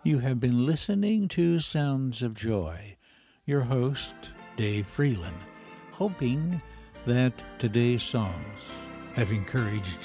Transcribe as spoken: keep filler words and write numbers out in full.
You have been listening to Sounds of Joy. Your host, Dave Freeland, hoping that today's songs have encouraged